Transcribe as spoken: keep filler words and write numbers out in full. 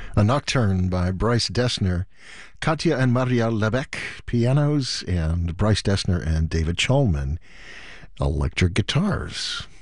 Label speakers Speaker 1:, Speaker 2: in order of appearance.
Speaker 1: A Nocturne by Bryce Dessner, Katya and Maria Lebec, pianos, and Bryce Dessner and David Cholman, electric guitars.